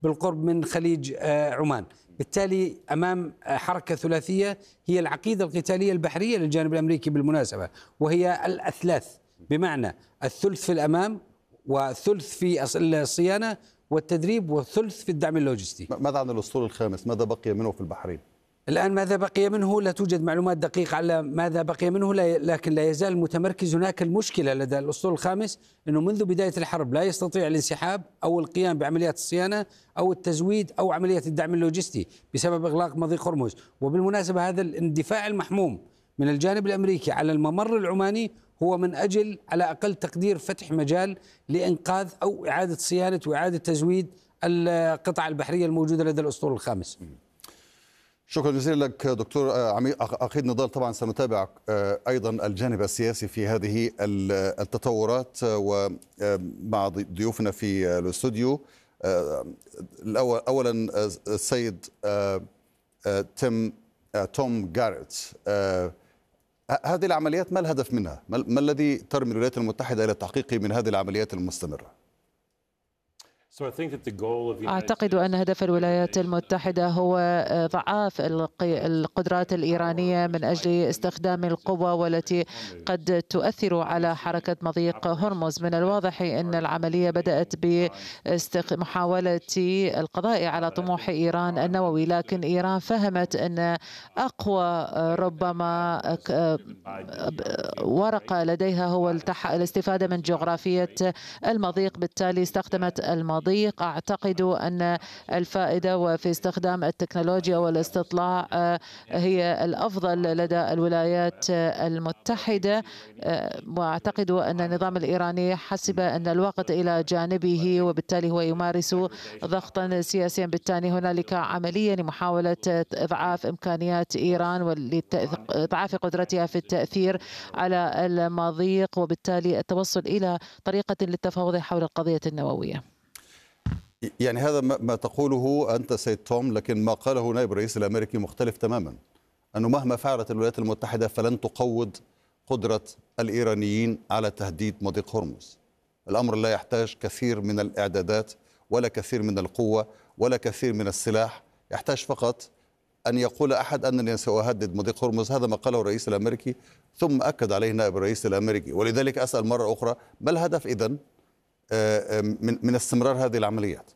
بالقرب من خليج عمان. بالتالي أمام حركة ثلاثية هي العقيدة القتالية البحرية للجانب الأمريكي بالمناسبة، وهي الأثلاث، بمعنى الثلث في الأمام وثلث في الصيانة والتدريب وثلث في الدعم اللوجستي. ماذا عن الأسطول الخامس؟ ماذا بقي منه في البحرين؟ الآن ماذا بقي منه لا توجد معلومات دقيقة على ماذا بقي منه، لكن لا يزال متمركز. هناك المشكلة لدى الأسطول الخامس أنه منذ بداية الحرب لا يستطيع الانسحاب أو القيام بعمليات الصيانة أو التزويد أو عملية الدعم اللوجستي بسبب إغلاق مضيق هرمز. وبالمناسبة هذا الاندفاع المحموم من الجانب الأمريكي على الممر العماني هو من أجل على أقل تقدير فتح مجال لإنقاذ أو إعادة صيانة وإعادة تزويد القطع البحرية الموجودة لدى الأسطول الخامس. شكرا جزيلا لك دكتور عقيد نضال. طبعا سنتابع أيضا الجانب السياسي في هذه التطورات ومع ضيوفنا في الاستوديو. أولا السيد توم جاريت، هذه العمليات ما الهدف منها؟ ما الذي ترمي الولايات المتحدة إلى التحقيق من هذه العمليات المستمرة؟ أعتقد أن هدف الولايات المتحدة هو ضعاف القدرات الإيرانية من أجل استخدام القوة والتي قد تؤثر على حركة مضيق هرمز. من الواضح أن العملية بدأت بمحاولة القضاء على طموح إيران النووي، لكن إيران فهمت أن أقوى ربما ورقة لديها هو الاستفادة من جغرافية المضيق، بالتالي استخدمت المضيق. أعتقد أن الفائدة وفي استخدام التكنولوجيا والاستطلاع هي الأفضل لدى الولايات المتحدة، وأعتقد أن النظام الإيراني حسب أن الوقت إلى جانبه وبالتالي هو يمارس ضغطا سياسيا. بالتالي هنالك عملية لمحاولة إضعاف إمكانيات إيران وإضعاف قدرتها في التأثير على المضيق، وبالتالي التوصل إلى طريقة للتفاوض حول القضية النووية. يعني هذا ما تقوله أنت سيد توم، لكن ما قاله نائب الرئيس الأمريكي مختلف تماما، أنه مهما فعلت الولايات المتحدة فلن تقوض قدرة الإيرانيين على تهديد مضيق هرمز. الأمر لا يحتاج كثير من الإعدادات ولا كثير من القوة ولا كثير من السلاح، يحتاج فقط أن يقول أحد أنني سأهدد مضيق هرمز. هذا ما قاله الرئيس الأمريكي ثم أكد عليه نائب الرئيس الأمريكي. ولذلك أسأل مرة أخرى، ما الهدف إذن من استمرار هذه العمليات؟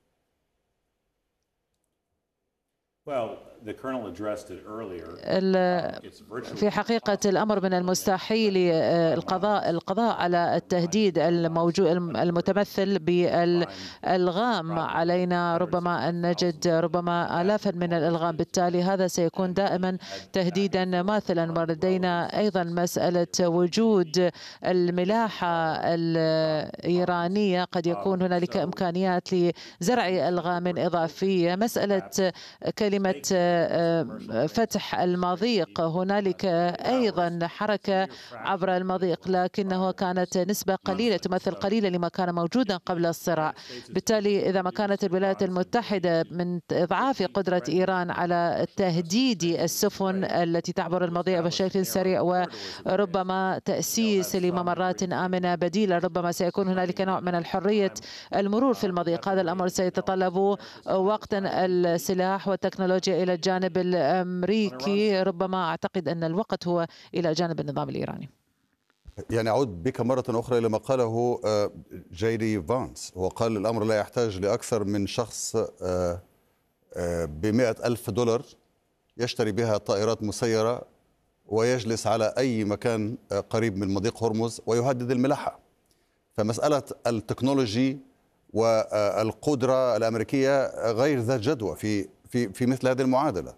في حقيقة الأمر من المستحيل القضاء على التهديد المتمثل بالألغام علينا، ربما أن نجد ربما آلافا من الألغام، بالتالي هذا سيكون دائما تهديدا ماثلا. ولدينا أيضا مسألة وجود الملاحة الإيرانية، قد يكون هنالك إمكانيات لزرع ألغام إضافية. مسألة كلمة فتح المضيق، هنالك أيضا حركة عبر المضيق لكنه كانت نسبة قليلة تمثل قليلا لما كان موجودا قبل الصراع. بالتالي إذا ما كانت الولايات المتحدة من إضعاف قدرة إيران على تهديد السفن التي تعبر المضيق بشكل سريع وربما تأسيس لممرات آمنة بديلة، ربما سيكون هنالك نوع من الحرية المرور في المضيق. هذا الأمر سيتطلب وقتا. السلاح والتكنولوجيا إلى الجانب الأمريكي، ربما أعتقد أن الوقت هو إلى جانب النظام الإيراني. يعني أعود بك مرة أخرى إلى ما قاله جيدي فانس، هو قال الأمر لا يحتاج لأكثر من شخص $100,000 يشتري بها طائرات مسيرة ويجلس على أي مكان قريب من مضيق هرمز ويهدد الملاحة. فمسألة التكنولوجي والقدرة الأمريكية غير ذات جدوى في مثل هذه المعادلة.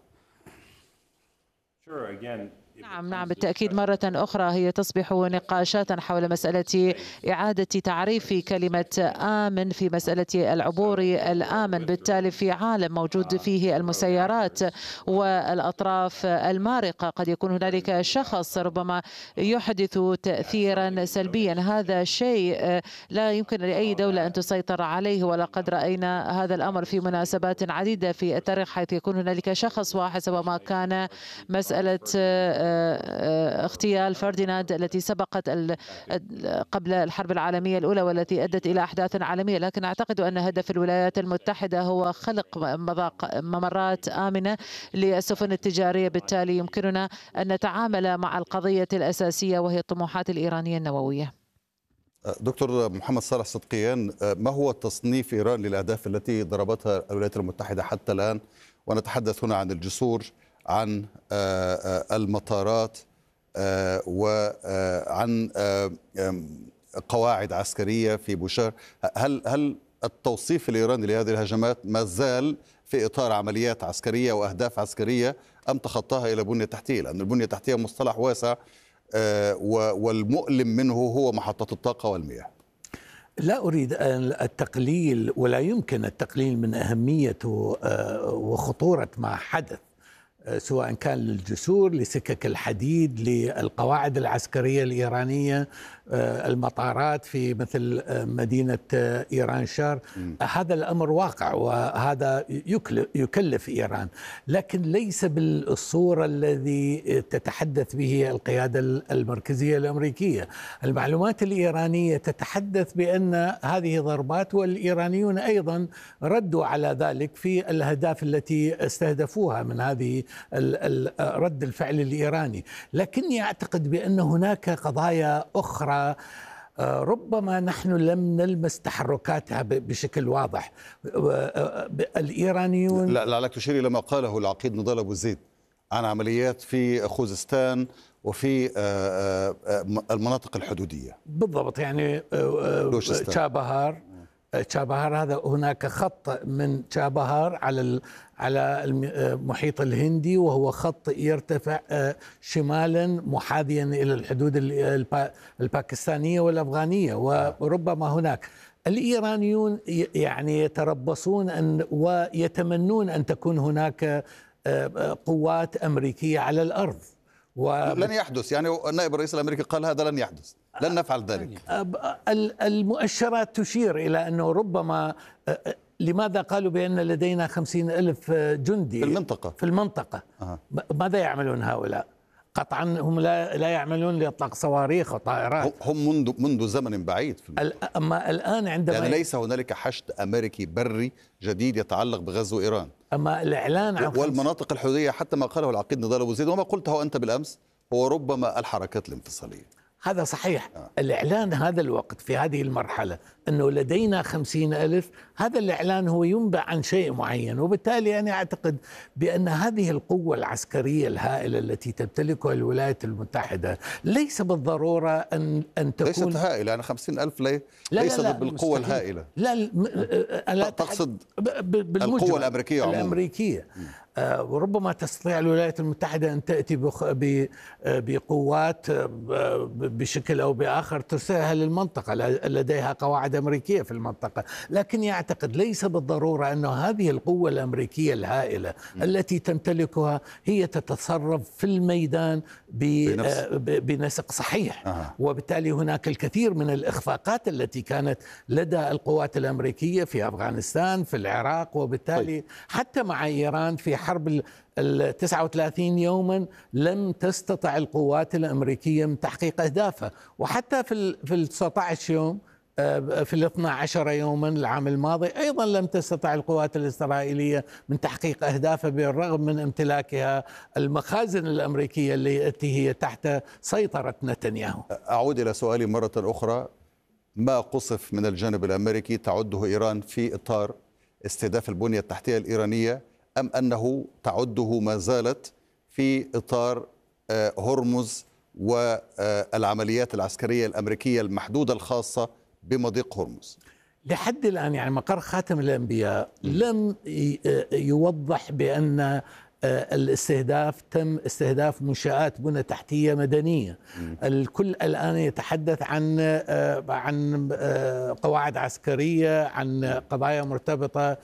نعم بالتأكيد مرة أخرى هي تصبح نقاشات حول مسألة إعادة تعريف كلمة آمن في مسألة العبور الآمن. بالتالي في عالم موجود فيه المسيرات والأطراف المارقة قد يكون هنالك شخص ربما يحدث تأثيرا سلبيا. هذا شيء لا يمكن لأي دولة أن تسيطر عليه، ولقد رأينا هذا الأمر في مناسبات عديدة في التاريخ حيث يكون هنالك شخص واحد، سواء ما كان مسألة اغتيال فرديناند التي سبقت قبل الحرب العالمية الأولى والتي أدت إلى أحداث عالمية. لكن أعتقد أن هدف الولايات المتحدة هو خلق ممرات آمنة للسفن التجارية، بالتالي يمكننا أن نتعامل مع القضية الأساسية وهي الطموحات الإيرانية النووية. دكتور محمد صالح صدقيان، ما هو تصنيف إيران للأهداف التي ضربتها الولايات المتحدة حتى الآن؟ ونتحدث هنا عن الجسور، عن المطارات، وعن قواعد عسكرية في بوشهر. هل التوصيف الإيراني لهذه الهجمات ما زال في إطار عمليات عسكرية وأهداف عسكرية أم تخطاها إلى بنية تحتية؟ لأن البنية التحتية مصطلح واسع، والمؤلم منه هو محطة الطاقة والمياه. لا أريد التقليل، ولا يمكن التقليل من أهمية وخطورة ما حدث، سواء كان للجسور، لسكك الحديد، للقواعد العسكرية الإيرانية، المطارات في مثل مدينة إيران شار. هذا الأمر واقع، وهذا يكلف إيران، لكن ليس بالصورة الذي تتحدث به القيادة المركزية الأمريكية. المعلومات الإيرانية تتحدث بأن هذه ضربات، والإيرانيون أيضا ردوا على ذلك في الأهداف التي استهدفوها من هذه رد الفعل الإيراني. لكني أعتقد بأن هناك قضايا أخرى ربما نحن لم نلمس تحركاتها بشكل واضح. الإيرانيون لعلك تشير إلى ما قاله العقيد نضال أبو زيد عن عمليات في خوزستان وفي المناطق الحدودية. بالضبط، يعني تشابهار هذا، هناك خط من تشابهار على المحيط الهندي، وهو خط يرتفع شمالا محاذيا إلى الحدود الباكستانية والأفغانية. وربما هناك الإيرانيون يعني يتربصون ويتمنون أن تكون هناك قوات أمريكية على الأرض. لن يحدث، يعني النائب الرئيس الأمريكي قال هذا لن يحدث، لن نفعل ذلك. المؤشرات تشير إلى أنه ربما، لماذا قالوا بأن لدينا 50,000 جندي في المنطقة؟ ماذا يعملون هؤلاء؟ قطعا هم لا يعملون لإطلاق صواريخ وطائرات. هم منذ زمن بعيد أما الآن عندما يعني ليس هنالك حشد أمريكي بري جديد يتعلق بغزو إيران. أما الإعلان عن والمناطق الحدودية، حتى ما قاله العقيد نضال أبو زيد وما قلته أنت بالأمس، هو ربما الحركات الانفصالية. هذا صحيح. الإعلان هذا الوقت في هذه المرحلة أنه لدينا 50,000، هذا الإعلان هو ينبع عن شيء معين. وبالتالي أنا أعتقد بأن هذه القوة العسكرية الهائلة التي تمتلكها الولايات المتحدة ليس بالضرورة أن تكون ليست هائلة. يعني 50,000 ليست بالقوة الهائلة. لا تقصد القوة الأمريكية. وربما تستطيع الولايات المتحدة أن تأتي بقوات بشكل أو بآخر ترسلها للمنطقة، لديها قواعد أمريكية في المنطقة. لكن يعتقد ليس بالضرورة أن هذه القوة الأمريكية الهائلة التي تمتلكها هي تتصرف في الميدان بنسق صحيح. وبالتالي هناك الكثير من الإخفاقات التي كانت لدى القوات الأمريكية في أفغانستان، في العراق. وبالتالي حتى مع إيران في حرب 39 يوما لم تستطع القوات الأمريكية من تحقيق أهدافها. وحتى في 19 يوم، في 12 يوما العام الماضي، أيضا لم تستطع القوات الإسرائيلية من تحقيق أهدافها بالرغم من امتلاكها المخازن الأمريكية التي هي تحت سيطرة نتنياهو. أعود إلى سؤالي مرة أخرى، ما قصف من الجانب الأمريكي تعده إيران في إطار استهداف البنية التحتية الإيرانية، أم أنه تعده ما زالت في إطار هرمز والعمليات العسكرية الأمريكية المحدودة الخاصة بمضيق هرمز؟ لحد الآن يعني مقر خاتم الأنبياء لم يوضح بأن الاستهداف تم استهداف منشآت بنى تحتية مدنية. الكل الآن يتحدث عن قواعد عسكرية، عن قضايا مرتبطة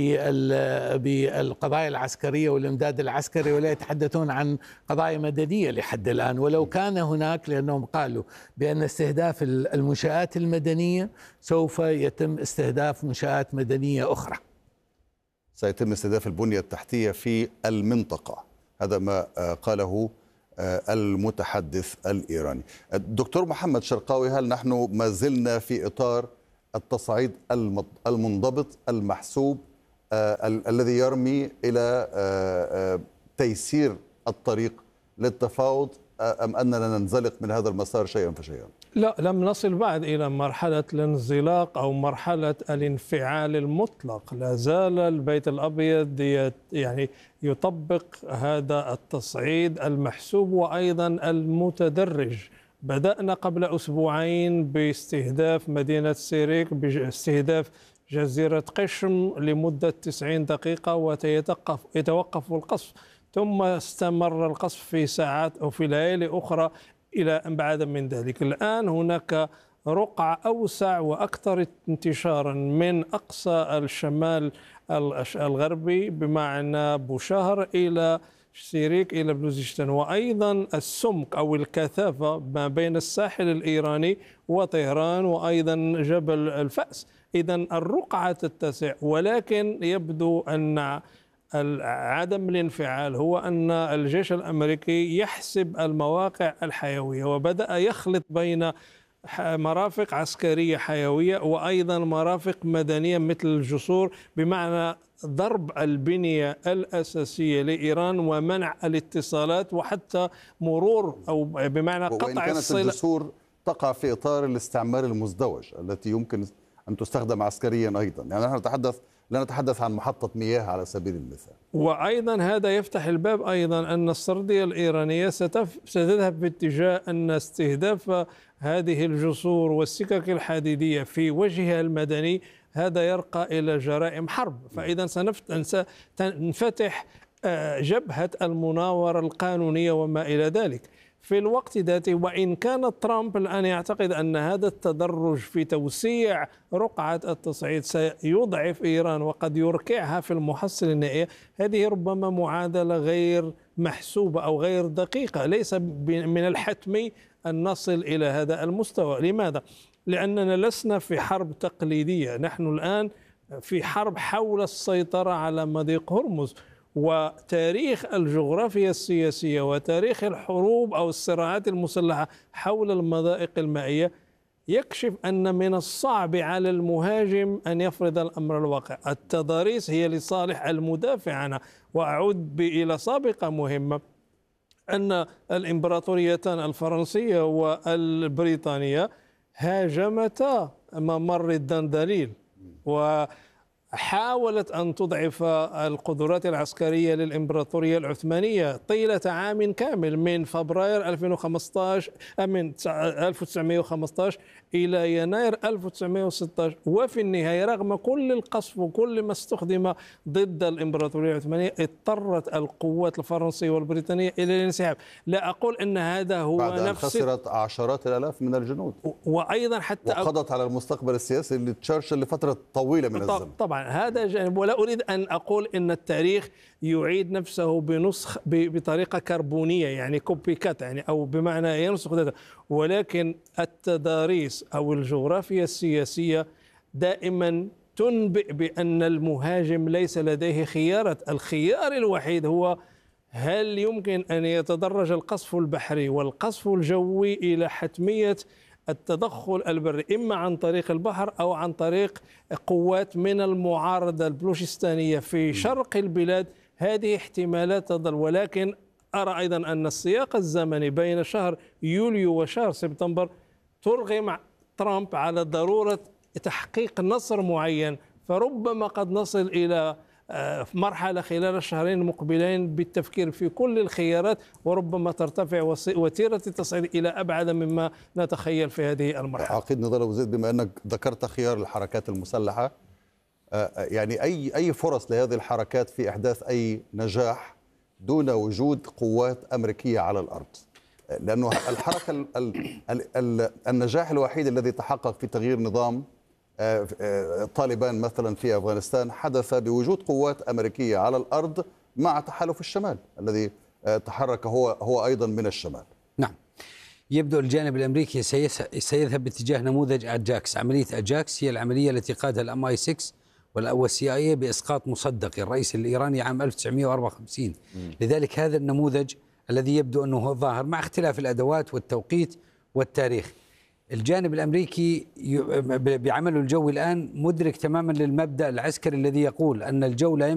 بالقضايا العسكرية والإمداد العسكري، ولا يتحدثون عن قضايا مدنية لحد الآن. ولو كان هناك، لأنهم قالوا بأن استهداف المنشآت المدنية سوف يتم استهداف منشآت مدنية أخرى. سيتم استهداف البنية التحتية في المنطقة، هذا ما قاله المتحدث الإيراني. الدكتور محمد شرقاوي، هل نحن ما زلنا في إطار التصعيد المنضبط المحسوب الذي يرمي إلى تيسير الطريق للتفاوض، أم أننا ننزلق من هذا المسار شيئا فشيئا؟ لا، لم نصل بعد إلى مرحلة الانزلاق أو مرحلة الانفعال المطلق. لا زال البيت الأبيض يعني يطبق هذا التصعيد المحسوب وأيضا المتدرج. بدأنا قبل أسبوعين باستهداف مدينة سيريك، باستهداف جزيرة قشم لمدة 90 دقيقة ويتوقف القصف، ثم استمر القصف في ساعات أو في ليالي أخرى إلى أبعد من ذلك. الآن هناك رقعة أوسع وأكثر انتشارا من أقصى الشمال الغربي بمعنى بوشهر إلى سيريك إلى بلوزشتان، وأيضا السمك أو الكثافة ما بين الساحل الإيراني وطهران وأيضا جبل الفأس. إذن الرقعة تتسع، ولكن يبدو أن عدم الانفعال هو أن الجيش الأمريكي يحسب المواقع الحيوية، وبدأ يخلط بين مرافق عسكرية حيوية وأيضا مرافق مدنية مثل الجسور، بمعنى ضرب البنية الأساسية لإيران ومنع الاتصالات وحتى مرور أو بمعنى قطع الصلة. وإن كانت الجسور تقع في إطار الاستعمار المزدوج التي يمكن أن تستخدم عسكريا أيضا، يعني نحن لا نتحدث عن محطة مياه على سبيل المثال. وأيضا هذا يفتح الباب أيضا أن السردية الإيرانية ستذهب باتجاه أن استهداف هذه الجسور والسكك الحديدية في وجهها المدني هذا يرقى إلى جرائم حرب. فإذا سنفتح جبهة المناورة القانونية وما إلى ذلك. في الوقت ذاته، وإن كان ترامب الآن يعتقد أن هذا التدرج في توسيع رقعة التصعيد سيضعف إيران وقد يركعها في المحصلة النهائية، هذه ربما معادلة غير محسوبة أو غير دقيقة. ليس من الحتمي أن نصل إلى هذا المستوى. لماذا؟ لأننا لسنا في حرب تقليدية، نحن الآن في حرب حول السيطرة على مضيق هرمز. وتاريخ الجغرافيا السياسية وتاريخ الحروب أو الصراعات المسلحة حول المضائق المائية يكشف أن من الصعب على المهاجم أن يفرض الأمر الواقع. التضاريس هي لصالح المدافع عنها. وأعود إلى سابقة مهمة، أن الإمبراطوريتان الفرنسية والبريطانية هاجمتا ممر الدندليل وحاولت أن تضعف القدرات العسكرية للإمبراطورية العثمانية طيلة عام كامل من فبراير 1915 إلى يناير 1916. وفي النهاية رغم كل القصف وكل ما استخدم ضد الإمبراطورية العثمانية اضطرت القوات الفرنسية والبريطانية إلى الانسحاب. لا أقول أن هذا هو بعد أن نفس خسرت عشرات الآلاف من الجنود وأيضا حتى وقضت على المستقبل السياسي لتشرشل لفترة طويلة من الزمن. طبعا هذا جانب، ولا أريد أن أقول أن التاريخ يعيد نفسه بطريقة كربونية يعني كوبي كات يعني أو بمعنى ينسخ ذاته، ولكن التضاريس أو الجغرافيا السياسية دائما تنبئ بأن المهاجم ليس لديه خيارات. الخيار الوحيد هو هل يمكن أن يتدرج القصف البحري والقصف الجوي إلى حتمية التدخل البري إما عن طريق البحر أو عن طريق قوات من المعارضة البلوشستانية في شرق البلاد. هذه احتمالات تظل، ولكن أرى أيضا أن السياق الزمني بين شهر يوليو وشهر سبتمبر ترغم ترامب على ضرورة تحقيق نصر معين، فربما قد نصل إلى مرحلة خلال الشهرين المقبلين بالتفكير في كل الخيارات، وربما ترتفع وتيرة التصعيد إلى أبعد مما نتخيل في هذه المرحلة. عقيد نضال أبو زيد، بما أنك ذكرت خيار الحركات المسلحة، يعني أي فرص لهذه الحركات في إحداث أي نجاح دون وجود قوات أمريكية على الأرض؟ لأنه الحركة النجاح الوحيد الذي تحقق في تغيير نظام طالبان مثلا في أفغانستان حدث بوجود قوات أمريكية على الأرض مع تحالف الشمال الذي تحرك هو أيضا من الشمال. نعم، يبدو الجانب الأمريكي سيذهب باتجاه نموذج أجاكس. عملية أجاكس هي العملية التي قادها الMI 6 والCIA بإسقاط مصدقي الرئيس الإيراني عام 1954. لذلك هذا النموذج الذي يبدو أنه هو ظاهر مع اختلاف الأدوات والتوقيت والتاريخ. الجانب الأمريكي بعمله الجوي الآن مدرك تماما للمبدأ العسكري الذي يقول أن الجو لا